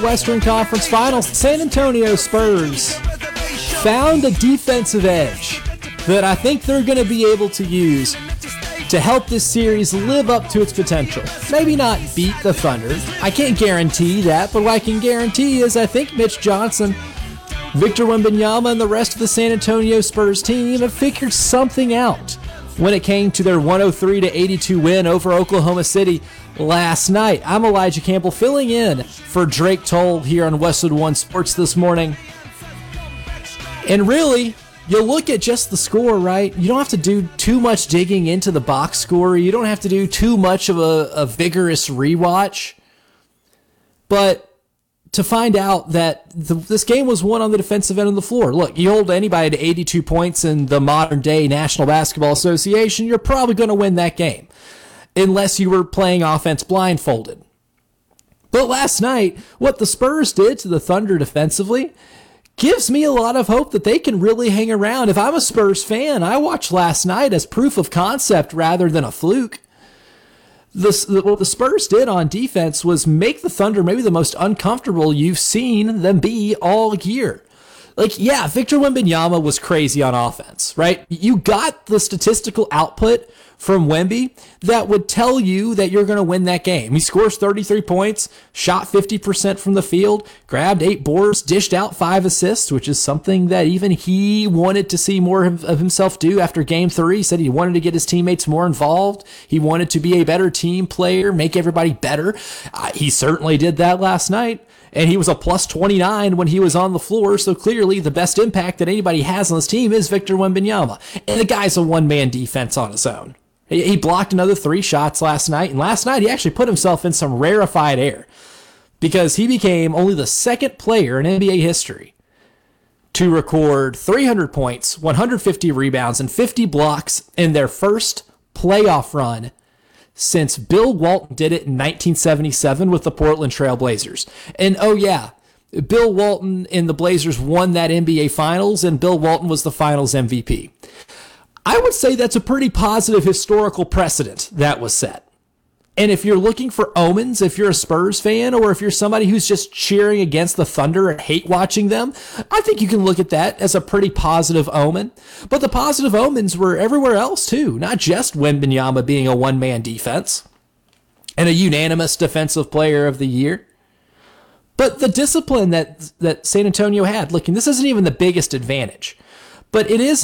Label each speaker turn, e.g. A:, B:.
A: Western Conference Finals, San Antonio Spurs found a defensive edge that I think they're going to be able to use to help this series live up to its potential. Maybe not beat the Thunder. I can't guarantee that, but what I can guarantee is I think Mitch Johnson, Victor Wembanyama, and the rest of the San Antonio Spurs team have figured something out when it came to their 103-82 win over Oklahoma City last night. I'm Elijah Campbell filling in for Drake Toll here on Westwood One Sports this morning. And really, you look at just the score, right? You don't have to do too much digging into the box score. You don't have to do too much of a vigorous rewatch. But to find out that this game was won on the defensive end of the floor. Look, you hold anybody to 82 points in the modern-day National Basketball Association, you're probably going to win that game, unless you were playing offense blindfolded. But last night, what the Spurs did to the Thunder defensively gives me a lot of hope that they can really hang around. If I'm a Spurs fan, I watched last night as proof of concept rather than a fluke. What the Spurs did on defense was make the Thunder maybe the most uncomfortable you've seen them be all year. Like, yeah, Victor Wembanyama was crazy on offense, right? You got the statistical output from Wemby that would tell you that you're going to win that game. He scores 33 points, shot 50% from the field, grabbed 8 boards, dished out 5 assists, which is something that even he wanted to see more of himself do after Game 3. He said he wanted to get his teammates more involved. He wanted to be a better team player, make everybody better. He certainly did that last night. And he was a plus 29 when he was on the floor, so clearly the best impact that anybody has on this team is Victor Wembanyama. And the guy's a one-man defense on his own. He blocked another 3 shots last night, and last night he actually put himself in some rarefied air because he became only the second player in NBA history to record 300 points, 150 rebounds, and 50 blocks in their first playoff run since Bill Walton did it in 1977 with the Portland Trail Blazers. And oh yeah, Bill Walton and the Blazers won that NBA Finals, and Bill Walton was the Finals MVP. I would say that's a pretty positive historical precedent that was set. And if you're looking for omens, if you're a Spurs fan, or if you're somebody who's just cheering against the Thunder and hate watching them, I think you can look at that as a pretty positive omen. But the positive omens were everywhere else too, not just Wembanyama being a one-man defense and a unanimous defensive player of the year. But the discipline that San Antonio had, looking, this isn't even the biggest advantage, but it is